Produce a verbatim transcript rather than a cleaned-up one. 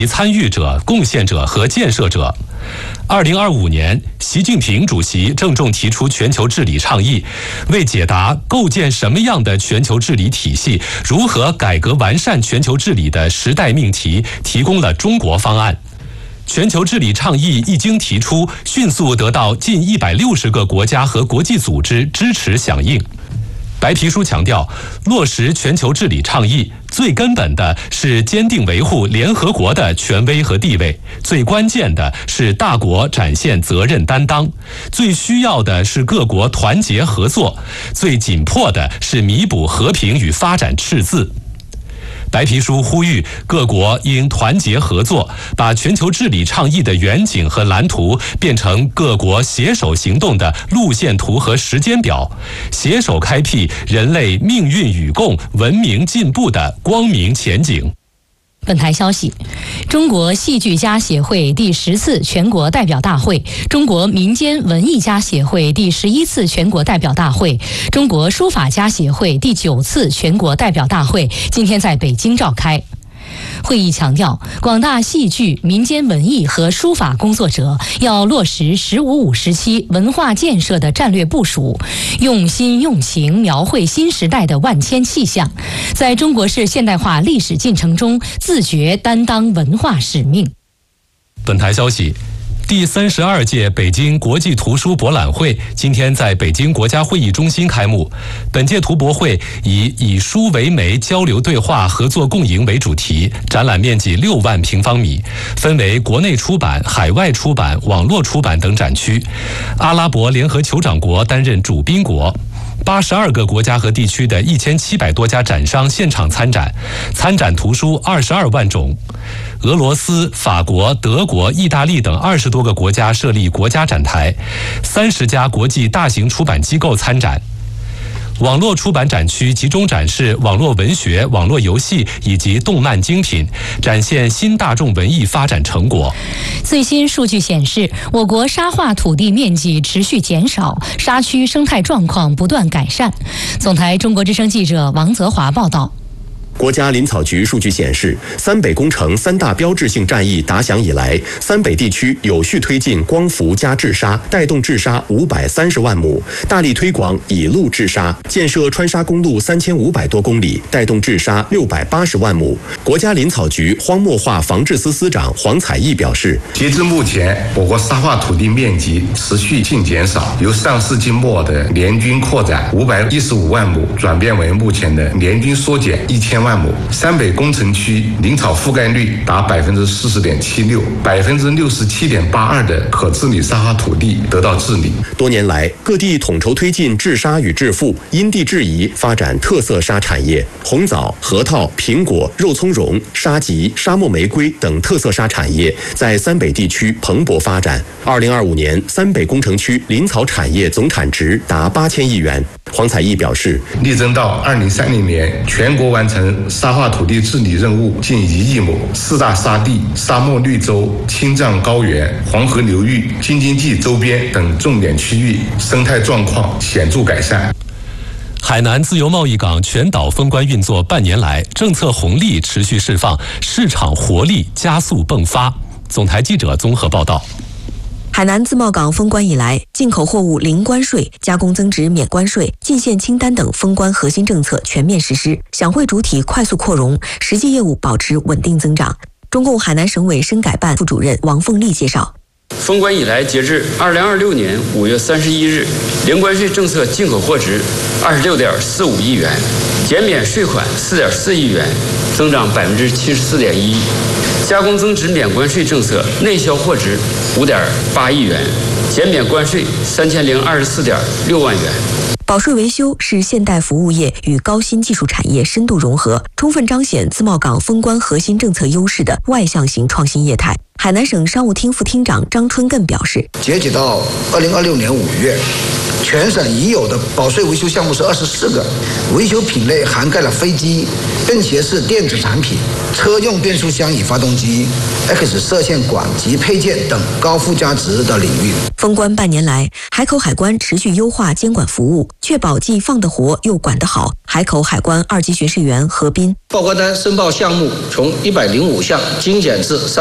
参与者、贡献者和建设者。二零二五年，习近平主席郑重提出全球治理倡议，为解答构建什么样的全球治理体系、如何改革完善全球治理的时代命题，提供了中国方案。全球治理倡议一经提出，迅速得到近一百六十个国家和国际组织支持响应。白皮书强调，落实全球治理倡议，最根本的是坚定维护联合国的权威和地位，最关键的是大国展现责任担当，最需要的是各国团结合作，最紧迫的是弥补和平与发展赤字。白皮书呼吁各国应团结合作，把全球治理倡议的远景和蓝图变成各国携手行动的路线图和时间表，携手开辟人类命运与共、文明进步的光明前景。 本台消息，中国戏剧家协会第十次全国代表大会、中国民间文艺家协会第十一次全国代表大会、中国书法家协会第九次全国代表大会今天在北京召开。会议强调，广大戏剧、民间文艺和书法工作者要落实“十五五”时期文化建设的战略部署，用心用情描绘新时代的万千气象，在中国式现代化历史进程中自觉担当文化使命。 本台消息，第三十二届北京国际图书博览会今天在北京国家会议中心开幕。本届图博会以以书为媒，交流对话、合作共赢为主题，展览面积六万平方米，分为国内出版、海外出版、网络出版等展区。阿拉伯联合酋长国担任主宾国。八十二个国家和地区的一千七百多家展商现场参展，参展图书二十二万种。俄罗斯、法国、德国、意大利等二十多个国家设立国家展台，三十家国际大型出版机构参展。网络出版展区集中展示网络文学、网络游戏以及动漫精品，展现新大众文艺发展成果。 最新数据显示，我国沙化土地面积持续减少，沙区生态状况不断改善。总台中国之声记者王泽华报道。 国家林草局数据显示，三北工程三大标志性战役打响以来，三北地区有序推进光伏加治沙，带动治沙五百三十万亩，大力推广以路治沙，建设川沙公路三千五百多公里，带动治沙六百八十万亩。国家林草局荒漠化防治司司长黄彩义表示， 截至目前，我国沙化土地面积持续性减少，由上世纪末的年均扩展五百一十五万亩，转变为目前的年均缩减一千万亩。三北工程区林草覆盖率达百分之四十点七六，百分之六十七点八二的可治理沙化土地得到治理。 多年来，各地统筹推进治沙与治复，因地制宜发展特色沙产业，红枣、核桃、苹果、肉苁蓉、沙棘、沙漠玫瑰等特色沙产业在三北地区蓬勃发展。二零二五年，三北工程区林草产业总产值达八千亿元。黄彩义表示， 力争到二零三零年全国完成沙化土地治理任务近一亿亩，四大沙地、沙漠绿洲、青藏高原、黄河流域、京津冀周边等重点区域生态状况显著改善。 海南自由贸易港全岛封关运作半年来，政策红利持续释放，市场活力加速迸发。总台记者综合报道。 海南自贸港封关以来，进口货物零关税、加工增值免关税、进线清单等封关核心政策全面实施，享会主体快速扩容，实际业务保持稳定增长。中共海南省委深改办副主任王凤丽介绍， 封关以来，截至二零二六年五月三十一日，零关税政策进口货值二十六点四五亿元，减免税款四点四亿元，增长百分之七十四点一。加工增值免关税政策内销货值五点八亿元，减免关税三千零二十四点六万元。 保税维修是现代服务业与高新技术产业深度融合，充分彰显自贸港封关核心政策优势的外向型创新业态。 海南省商务厅副厅长张春艮表示， 截止到二零二六年五月，全省已有的保税维修项目是二十四个，维修品类涵盖了飞机，并且是电子产品、车用变速箱与发动机、X 射线管及配件等高附加值的领域。 封关半年来，海口海关持续优化监管服务，确保既放得活又管得好。海口海关二级巡视员何斌， 报关单申报项目从一百零五项精简至